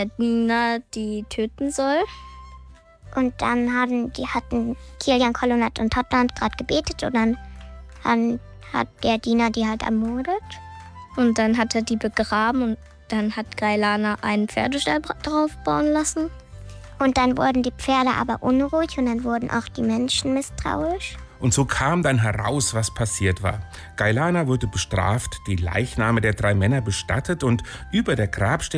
Dina die töten soll. Und dann hatten Kilian, Colonat und Totland gerade gebetet und dann hat der Diener die halt ermordet. Und dann hat er die begraben und dann hat Gailana einen Pferdestall drauf bauen lassen. Und dann wurden die Pferde aber unruhig und dann wurden auch die Menschen misstrauisch. Und so kam dann heraus, was passiert war. Gailana wurde bestraft, die Leichname der 3 Männer bestattet und über der Grabstätte